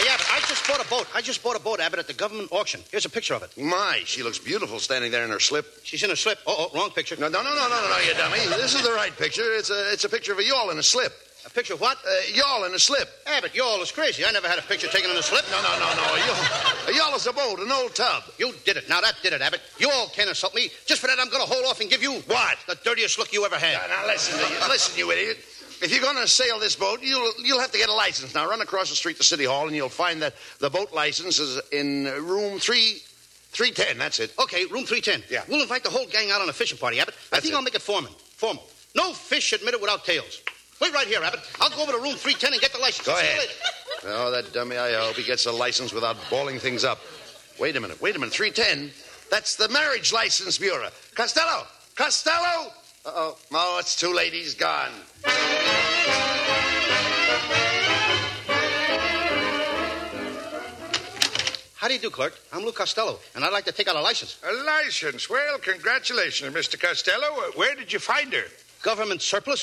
Abbott, I just bought a boat, Abbott, at the government auction. Here's a picture of it. My, she looks beautiful standing there in her slip. She's in her slip. Uh-oh, wrong picture. No, you dummy. This is the right picture. It's a picture of a yawl in a slip. A picture of what? Yawl in a slip. Abbott, yawl is crazy. I never had a picture taken in a slip. No. A yawl is a boat, an old tub. You did it. Now, that did it, Abbott. You all can't insult me. Just for that, I'm going to hold off and give you... What? The dirtiest look you ever had. Now, listen, you idiot. If you're going to sail this boat, you'll have to get a license. Now, run across the street to City Hall, and you'll find that the boat license is in room 310. That's it. Okay, room 310. Yeah. We'll invite the whole gang out on a fishing party, Abbott. I think I'll make it formal. No fish admitted without tails. Wait right here, Abbott. I'll go over to room 310 and get the license. Go ahead. Oh, that dummy, I hope he gets a license without balling things up. Wait a minute. 310? That's the Marriage License Bureau. Costello! Uh-oh. Oh, it's too late. He's gone. How do you do, clerk? I'm Lou Costello, and I'd like to take out a license. A license? Well, congratulations, Mr. Costello. Where did you find her? Government surplus?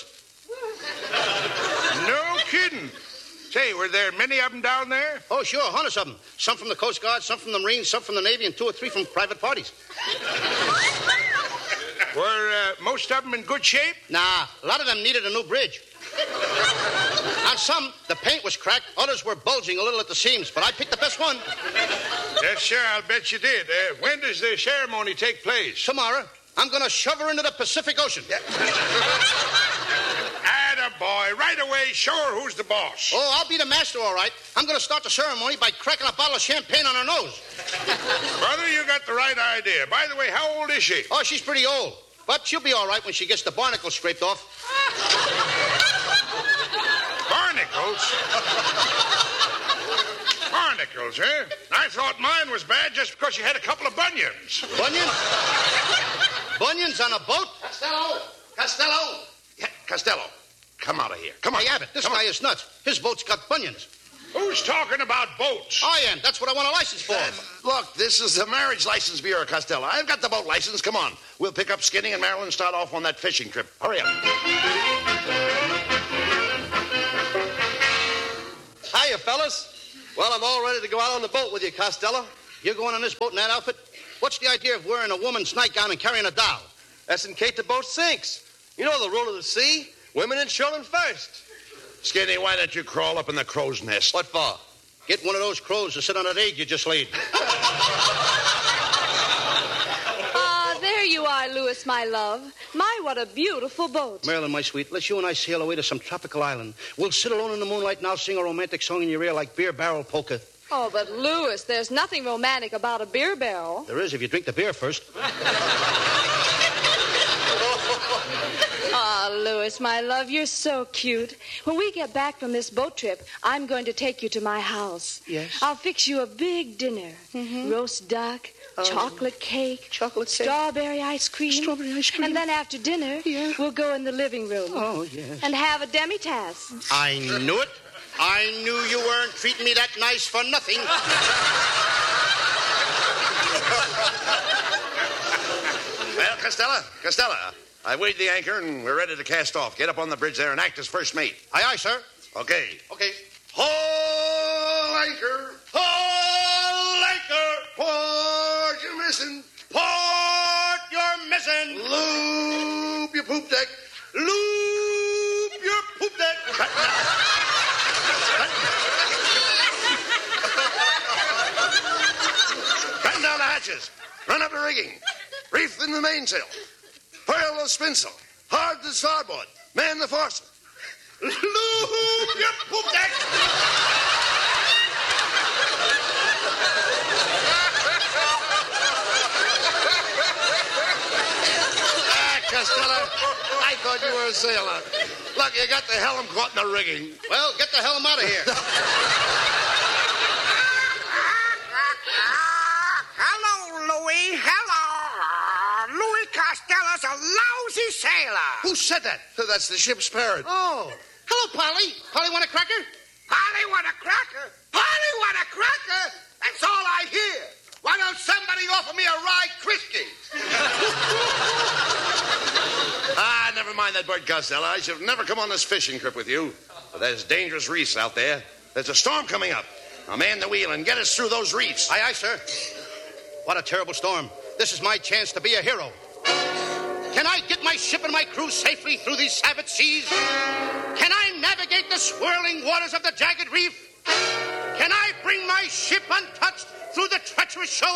No kidding. Say, were there many of them down there? Oh, sure, hundreds of them. Some from the Coast Guard, some from the Marines, some from the Navy, and 2 or 3 from private parties. Were most of them in good shape? Nah, a lot of them needed a new bridge. On some, the paint was cracked. Others were bulging a little at the seams, but I picked the best one. Yes, sure, I'll bet you did. When does the ceremony take place? Tomorrow. I'm going to shove her into the Pacific Ocean. Yeah. Attaboy. Right away, show her who's the boss. Oh, I'll be the master, all right. I'm going to start the ceremony by cracking a bottle of champagne on her nose. Brother, you got the right idea. By the way, how old is she? Oh, she's pretty old. But she'll be all right when she gets the barnacles scraped off. Barnacles? Barnacles, eh? I thought mine was bad just because she had a couple of bunions. Bunions? Bunions on a boat? Costello! Yeah, Costello, come out of here. Come on. Hey, Abbott, this guy is nuts. His boat's got bunions. Who's talking about boats? I am. That's what I want a license for. Look, this is the Marriage License Bureau, Costello. I've got the boat license. Come on. We'll pick up Skinny and Marilyn and start off on that fishing trip. Hurry up. Hiya, fellas. Well, I'm all ready to go out on the boat with you, Costello. You're going on this boat in that outfit? What's the idea of wearing a woman's nightgown and carrying a doll? That's in case the boat sinks. You know the rule of the sea. Women and children first. Skinny, why don't you crawl up in the crow's nest? What for? Get one of those crows to sit on that egg you just laid. There you are, Louis, my love. My, what a beautiful boat. Marilyn, my sweet, let's you and I sail away to some tropical island. We'll sit alone in the moonlight and I'll sing a romantic song in your ear like beer barrel polka. Oh, but Louis, there's nothing romantic about a beer barrel. There is if you drink the beer first. Louis, my love, you're so cute. When we get back from this boat trip, I'm going to take you to my house. Yes? I'll fix you a big dinner. Mm-hmm. Roast duck, chocolate cake, strawberry ice cream. And then after dinner, we'll go in the living room. Oh, yes. And have a demi-tasse. I knew it. I knew you weren't treating me that nice for nothing. Well, Costello, I weighed the anchor and we're ready to cast off. Get up on the bridge there and act as first mate. Aye, aye, sir. Okay. Haul anchor! Port you're missing! Port you're missing! Loop your poop deck! Loop your poop deck! Batten down the hatches. Run up the rigging. Reef in the mainsail. Furl the spinsail. Hard to starboard. Man the foresail. Loop your poop deck! Costello, I thought you were a sailor. Look, you got the helm caught in the rigging. Well, get the helm out of here. Hello, Louis. Hello. Louis Costello's a lousy sailor. Who said that? That's the ship's parrot. Oh. Hello, Polly. Polly, want a cracker? Polly want a cracker? Polly want a cracker? That's all I hear. Why don't somebody offer me a rye Christie? Never mind that bird, Costello. I should have never come on this fishing trip with you. There's dangerous reefs out there. There's a storm coming up. Now man the wheel and get us through those reefs. Aye, aye, sir. What a terrible storm. This is my chance to be a hero. Can I get my ship and my crew safely through these savage seas? Can I navigate the swirling waters of the jagged reef? Can I bring my ship untouched through the treacherous shoals?